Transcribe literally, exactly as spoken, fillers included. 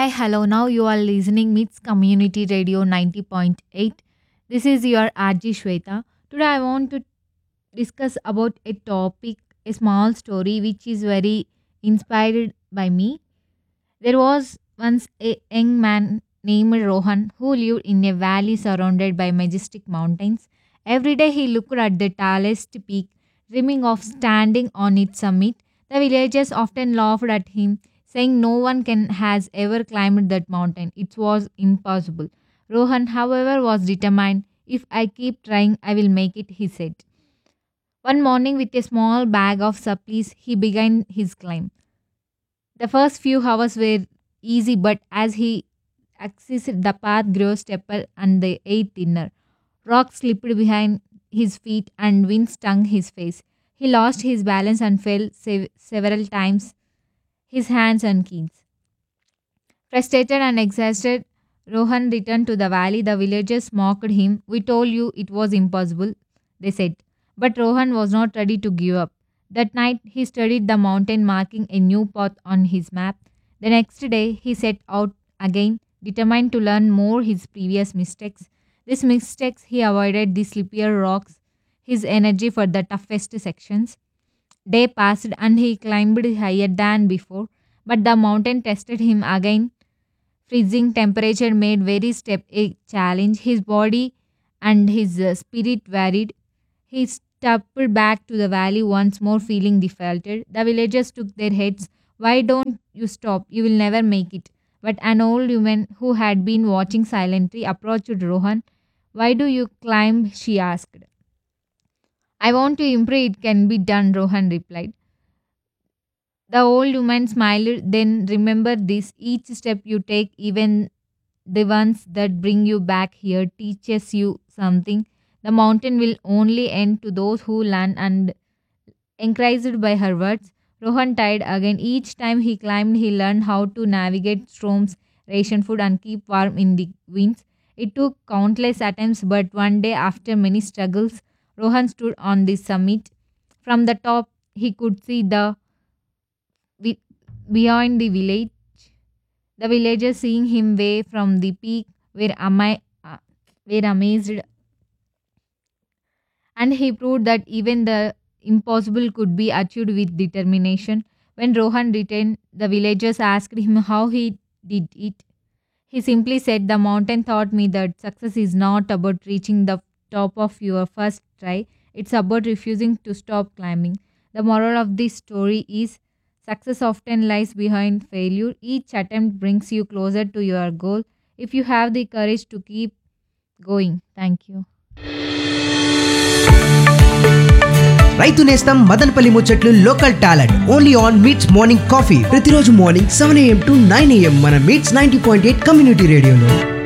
Hi, hello. Now you are listening Mits Community Radio ninety point eight. This is your R J Shweta. Today I want to discuss about a topic, a small story which is very inspired by me. There was once a young man named Rohan who lived in a valley surrounded by majestic mountains. Every day he looked at the tallest peak, dreaming of standing on its summit. The villagers often laughed at him, saying no one can has ever climbed that mountain. It was impossible. Rohan, however, was determined. If I keep trying, I will make it, he said. One morning, with a small bag of supplies, he began his climb. The first few hours were easy, but as he accessed the path grew steeper and they ate thinner. Rocks slipped behind his feet and wind stung his face. He lost his balance and fell sev- several times, his hands and knees. Frustrated and exhausted, Rohan returned to the valley. The villagers mocked him. We told you it was impossible, they said. But Rohan was not ready to give up. That night he studied the mountain, marking a new path on his map. The next day he set out again, determined to learn more his previous mistakes. These mistakes he avoided the slippier rocks, his energy for the toughest sections. Day passed and he climbed higher than before, but the mountain tested him again. Freezing temperature made very step a challenge. His body and his uh, spirit varied. He stepped back to the valley once more, feeling defeated. The villagers took their heads. Why don't you stop? You will never make it. But an old woman who had been watching silently approached Rohan. Why do you climb? She asked. I want to improve. It can be done, Rohan replied. The old woman smiled. Then remember this, each step you take, even the ones that bring you back here, teaches you something. The mountain will only end to those who learn, and encouraged by her words, Rohan tried again. Each time he climbed, he learned how to navigate storms, ration food, and keep warm in the winds. It took countless attempts, but one day, after many struggles, Rohan stood on the summit. From the top, he could see the vi- beyond the village. The villagers, seeing him way from the peak, were, ama- uh, were amazed, and he proved that even the impossible could be achieved with determination. When Rohan returned, the villagers asked him how he did it. He simply said, the mountain taught me that success is not about reaching the top of your first try, it's about refusing to stop climbing. The moral of this story is success often lies behind failure. Each attempt brings you closer to your goal if you have the courage to keep going. Thank you. రైతు నేస్తం మదనపల్లి ముచ్చట్లు local talent only on meets morning coffee ప్రతిరోజు morning seven AM to nine AM మన meets ninety point eight community రేడియోలో